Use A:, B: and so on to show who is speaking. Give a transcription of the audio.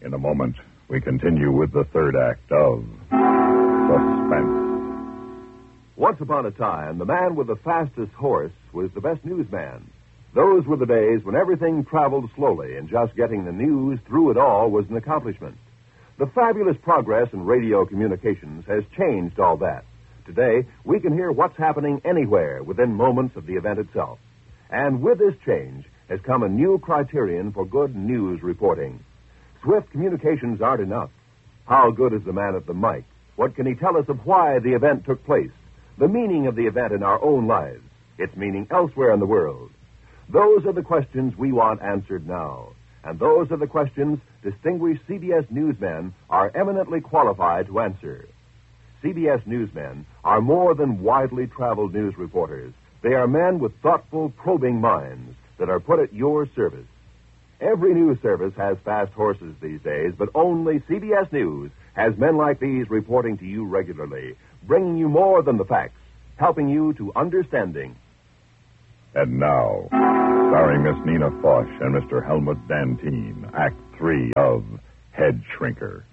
A: In a moment, we continue with the third act of Suspense.
B: Once upon a time, the man with the fastest horse was the best newsman. Those were the days when everything traveled slowly, and just getting the news through it all was an accomplishment. The fabulous progress in radio communications has changed all that. Today, we can hear what's happening anywhere within moments of the event itself. And with this change has come a new criterion for good news reporting. Swift communications aren't enough. How good is the man at the mic? What can he tell us of why the event took place? The meaning of the event in our own lives, its meaning elsewhere in the world. Those are the questions we want answered now. And those are the questions distinguished CBS newsmen are eminently qualified to answer. CBS newsmen are more than widely traveled news reporters. They are men with thoughtful, probing minds that are put at your service. Every news service has fast horses these days, but only CBS News has men like these reporting to you regularly, bringing you more than the facts, helping you to understanding.
A: And now, starring Miss Nina Foch and Mr. Helmut Dantine, Act 3 of Head Shrinker.